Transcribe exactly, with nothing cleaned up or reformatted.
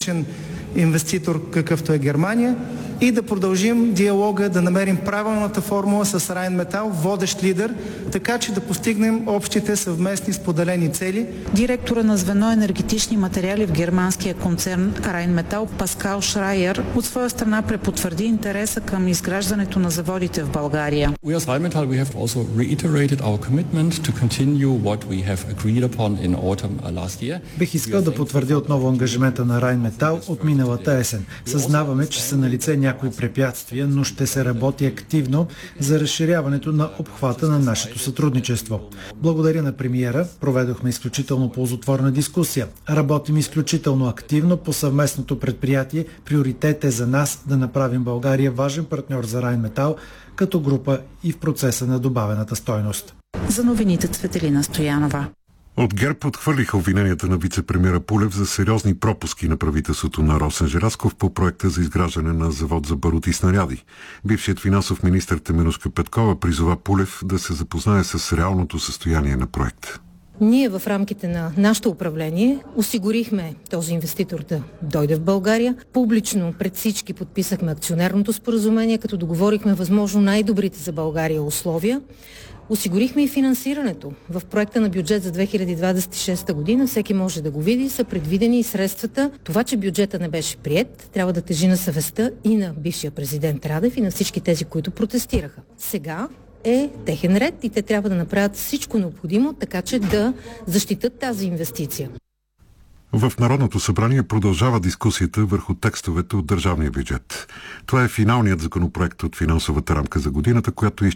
дългосрочен инвеститор, какъвто е Германия, и да продължим диалога, да намерим правилната формула с Rheinmetall, водещ лидер, така че да постигнем общите съвместни споделени цели. Директора на звено енергетични материали в германския концерн Rheinmetall Паскал Шрайер от своя страна препотвърди интереса към изграждането на заводите в България. We as Rheinmetall we have also reiterated our commitment to continue what we have agreed upon in autumn last year. Бих искал да потвърдя отново ангажимента на Rheinmetall от миналата есен. Съзнаваме, че са налице някои препятствия, но ще се работи активно за разширяването на обхвата на нашето сътрудничество. Благодаря на премиера, проведохме изключително ползотворна дискусия. Работим изключително активно по съвместното предприятие. Приоритет е за нас да направим България важен партньор за Rheinmetall като група и в процеса на добавената стойност. За новините Цветелина Стоянова. От ГЕРБ отхвърлиха обвиненията на вице-премиера Пулев за сериозни пропуски на правителството на Росен Желязков по проекта за изграждане на завод за барут и снаряди. Бившият финансов министър Теменужка Петкова призова Пулев да се запознае с реалното състояние на проекта. Ние в рамките на нашето управление осигурихме този инвеститор да дойде в България. Публично пред всички подписахме акционерното споразумение, като договорихме възможно най-добрите за България условия. Осигурихме и финансирането. В проекта на бюджет за две хиляди двадесет и шеста година, всеки може да го види, са предвидени и средствата. Това, че бюджета не беше приет, трябва да тежи на съвестта и на бившия президент Радев и на всички тези, които протестираха. Сега е техен ред и те трябва да направят всичко необходимо, така че да защитат тази инвестиция. В Народното събрание продължава дискусията върху текстовете от държавния бюджет. Това е финалният законопроект от финансовата рамка за годината, която